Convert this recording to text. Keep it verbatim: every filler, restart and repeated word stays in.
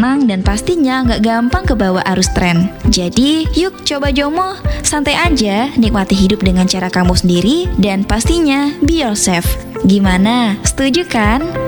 tenang dan pastinya nggak gampang kebawa arus tren. Jadi, yuk coba JOMO, santai aja, nikmati hidup dengan cara kamu sendiri, dan pastinya be yourself. Gimana? Setuju kan?